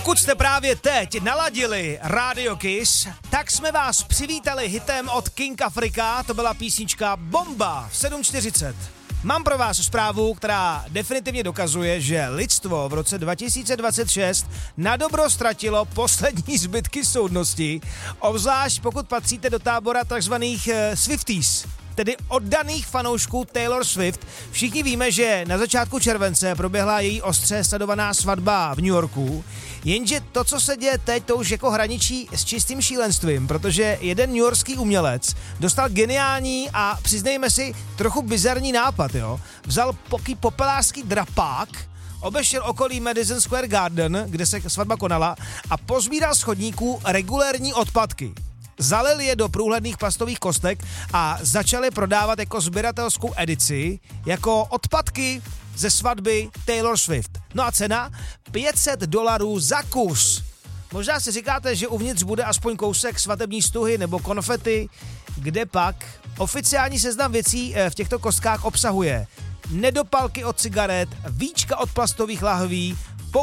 Pokud jste právě teď naladili Radio Kiss, tak jsme vás přivítali hitem od King Africa, to byla písnička Bomba v 7:40. Mám pro vás zprávu, která definitivně dokazuje, že lidstvo v roce 2026 na dobro ztratilo poslední zbytky soudnosti, obzvlášť pokud patříte do tábora takzvaných Swifties, tedy oddaných fanoušků Taylor Swift. Všichni víme, že na začátku července proběhla její ostře sledovaná svatba v New Yorku, jenže to, co se děje teď, to už jako hraničí s čistým šílenstvím, protože jeden newyorský umělec dostal geniální a přiznejme si trochu bizarní nápad, jo. Vzal popelářský drapák, obešel okolí Madison Square Garden, kde se svatba konala, a pozbíral z chodníků regulérní odpadky. Zalil je do průhledných plastových kostek a začali prodávat jako sběratelskou edici, jako odpadky ze svatby Taylor Swift. No a cena? $500 za kus. Možná si říkáte, že uvnitř bude aspoň kousek svatební stuhy nebo konfety, kde pak oficiální seznam věcí v těchto kostkách obsahuje nedopalky od cigaret, víčka od plastových lahví,